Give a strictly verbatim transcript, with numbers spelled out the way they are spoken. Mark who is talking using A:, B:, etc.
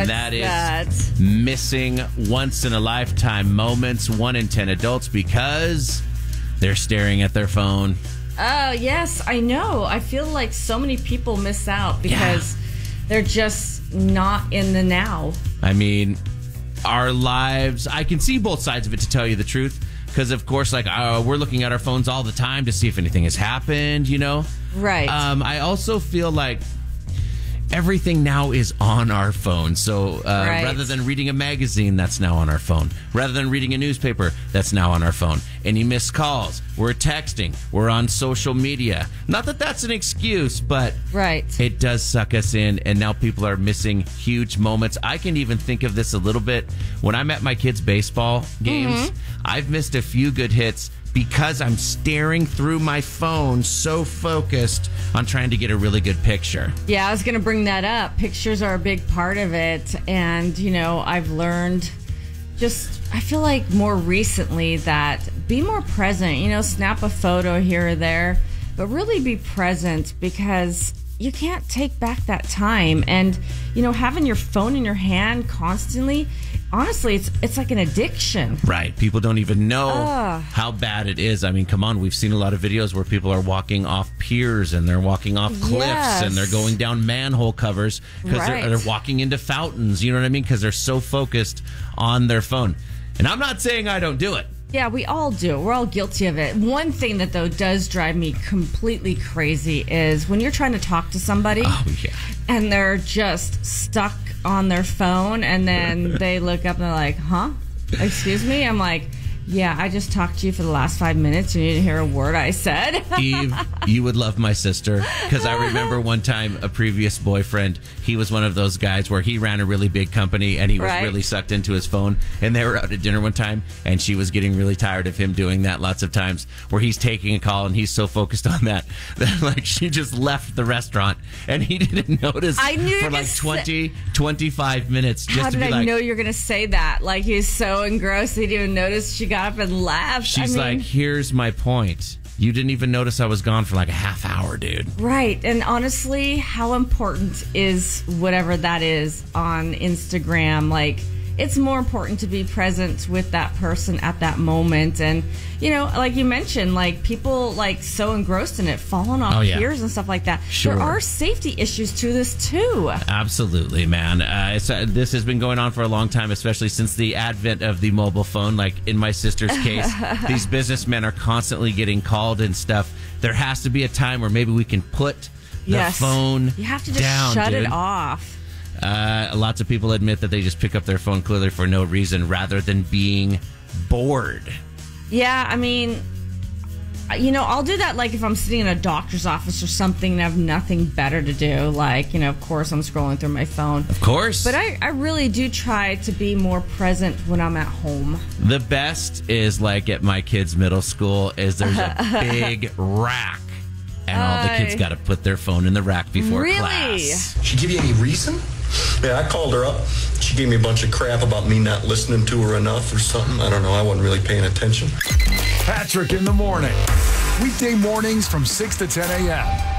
A: and that is that? missing once-in-a-lifetime moments, one in ten adults, because they're staring at their phone.
B: Oh, yes, I know. I feel like so many people miss out because yeah. they're just not in the now.
A: I mean, our lives, I can see both sides of it, to tell you the truth. Because, of course, like uh, we're looking at our phones all the time to see if anything has happened, you know?
B: Right.
A: Um, I also feel like everything now is on our phone. So uh, right. rather than reading a magazine, that's now on our phone. Rather than reading a newspaper, that's now on our phone. Any missed calls, we're texting, we're on social media. Not that that's an excuse, but
B: right.
A: it does suck us in, and now people are missing huge moments. I can even think of this a little bit. When I'm at my kids' baseball games, mm-hmm. I've missed a few good hits because I'm staring through my phone, so focused on trying to get a really good picture.
B: Yeah, I was going to bring that up. Pictures are a big part of it. And, you know, I've learned just, I feel like more recently that be more present. You know, snap a photo here or there, but really be present, because you can't take back that time. And, you know, having your phone in your hand constantly, honestly, it's it's like an addiction.
A: Right. People don't even know
B: Ugh.
A: how bad it is. I mean, come on. We've seen a lot of videos where people are walking off piers and they're walking off cliffs
B: yes.
A: and they're going down manhole covers because
B: right.
A: they're, they're walking into fountains. You know what I mean? Because they're so focused on their phone. And I'm not saying I don't do it.
B: Yeah, we all do. We're all guilty of it. One thing that, though, does drive me completely crazy is when you're trying to talk to somebody
A: oh, yeah.
B: and they're just stuck on their phone, and then they look up and they're like, huh? Excuse me? I'm like, yeah, I just talked to you for the last five minutes and you didn't hear a word I said.
A: Eve, you would love my sister, because I remember one time a previous boyfriend, he was one of those guys where he ran a really big company and he was
B: right.
A: really sucked into his phone, and they were out at dinner one time and she was getting really tired of him doing that lots of times, where he's taking a call and he's so focused on that that like she just left the restaurant and he didn't notice
B: I knew
A: for like twenty, twenty-five minutes. Just
B: How
A: to
B: did
A: be
B: I
A: like,
B: know you were going to say that? Like, he's so engrossed he didn't even notice she got up and left.
A: She's
B: I mean,
A: like, here's my point. You didn't even notice I was gone for like a half hour, dude.
B: Right. And honestly, how important is whatever that is on Instagram? Like, it's more important to be present with that person at that moment. And, you know, like you mentioned, like people like so engrossed in it, falling off
A: oh, yeah.
B: piers and stuff like that.
A: Sure.
B: There are safety issues to this too.
A: Absolutely, man. Uh, it's, uh, this has been going on for a long time, especially since the advent of the mobile phone. Like in my sister's case, these businessmen are constantly getting called and stuff. There has to be a time where maybe we can put the
B: yes.
A: phone
B: You have to just
A: down,
B: shut
A: dude.
B: it off.
A: Uh, lots of people admit that they just pick up their phone clearly for no reason rather than being bored.
B: Yeah, I mean, you know, I'll do that like if I'm sitting in a doctor's office or something and I have nothing better to do. Like, you know, of course I'm scrolling through my phone.
A: Of course.
B: But I, I really do try to be more present when I'm at home.
A: The best is like at my kids' middle school is there's a big rack. And all the kids got to put their phone in the rack before
B: really?
A: class.
C: She give you any reason? Yeah, I called her up. She gave me a bunch of crap about me not listening to her enough or something. I don't know. I wasn't really paying attention.
D: Patrick in the morning. Weekday mornings from six to ten a.m.